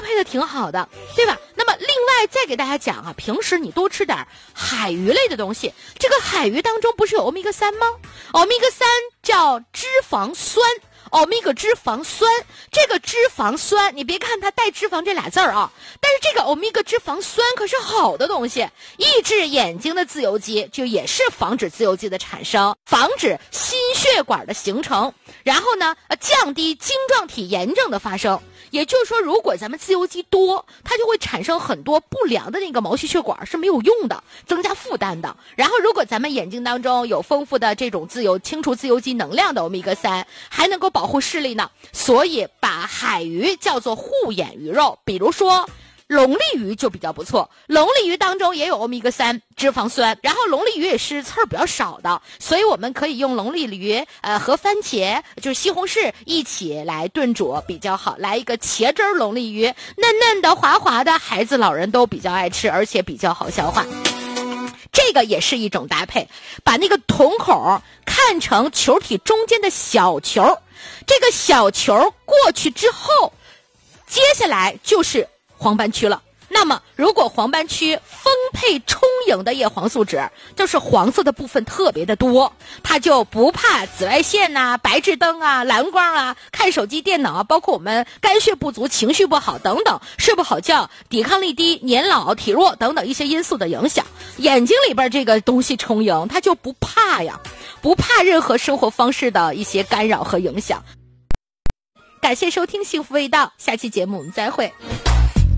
配的挺好的，对吧？那么另外再给大家讲啊，平时你多吃点海鱼类的东西。这个海鱼当中不是有欧米伽3吗？欧米伽3叫脂肪酸，欧米伽脂肪酸，这个脂肪酸，你别看它带脂肪这俩字儿啊，但是这个欧米伽脂肪酸可是好的东西，抑制眼睛的自由基，就也是防止自由基的产生，防止心血管的形成，然后呢，降低晶状体炎症的发生。也就是说，如果咱们自由基多，它就会产生很多不良的那个毛细血管是没有用的，增加负担的。然后，如果咱们眼睛当中有丰富的这种清除自由基能量的欧米伽3，还能够保护视力呢。所以，把海鱼叫做护眼鱼肉，比如说龙利鱼就比较不错，龙利鱼当中也有欧米伽3脂肪酸，然后龙利鱼也是刺儿比较少的，所以我们可以用龙利鱼和番茄就是西红柿一起来炖煮比较好，来一个茄汁龙利鱼，嫩嫩的滑滑的，孩子老人都比较爱吃，而且比较好消化。这个也是一种搭配，把那个瞳孔看成球体中间的小球，这个小球过去之后，接下来就是黄斑区了。那么如果黄斑区丰沛充盈的叶黄素质，就是黄色的部分特别的多，它就不怕紫外线啊、白炽灯啊、蓝光啊、看手机电脑啊，包括我们肝血不足、情绪不好等等，睡不好觉、抵抗力低、年老体弱等等一些因素的影响，眼睛里边这个东西充盈，它就不怕呀，不怕任何生活方式的一些干扰和影响。感谢收听幸福味道，下期节目我们再会。